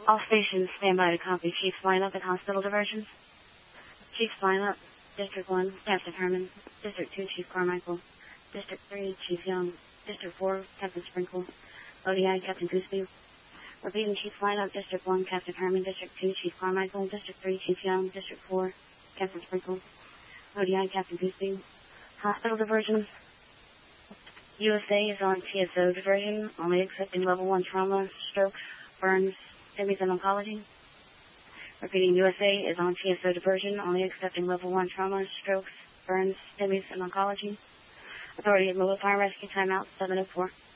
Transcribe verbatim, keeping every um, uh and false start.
All stations stand by to copy. Chiefs line up at hospital diversions. Chiefs line up. District one, Captain Herman. District two, Chief Carmichael. District three, Chief Young. District four, Captain Sprinkle. O D I, Captain Gooseby. Repeating Chiefs line up. District one, Captain Herman. District two, Chief Carmichael. District three, Chief Young. District four, Captain Sprinkle. O D I, Captain Gooseby. Hospital diversions. U S A is on T S O diversion, only accepting level one trauma, strokes, burns, S T E M Is, and oncology. Repeating, U S A is on T S O diversion, only accepting level one trauma, strokes, burns, S T E M Is, and oncology. Authority of Mobile Fire Rescue, timeout seven oh four.